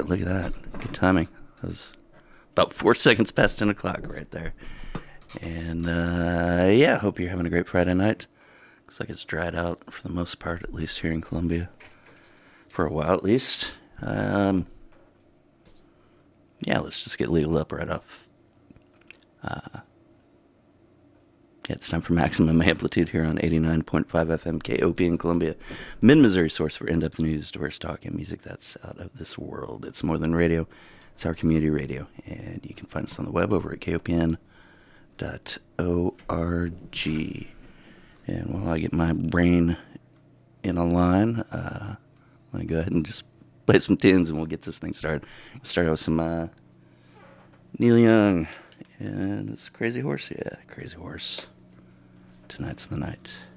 look at that. Good timing. That was about 4 seconds past 10 o'clock right there. And, yeah, hope you're having a great Friday night. Looks like it's dried out for the most part, at least here in Columbia. For a while, at least. Yeah, let's just get legal up right off. It's time for Maximum Amplitude here on 89.5 FM KOP in Columbia. Mid-Missouri source for in-depth news, diverse talk, and music that's out of this world. It's more than radio. It's our community radio. And you can find us on the web over at kopn.org. And while I get my brain in a line, I'm going to go ahead and just play some tunes and we'll get this thing started. We'll start out with some Neil Young and it's Crazy Horse. Yeah, Crazy Horse. Tonight's the night.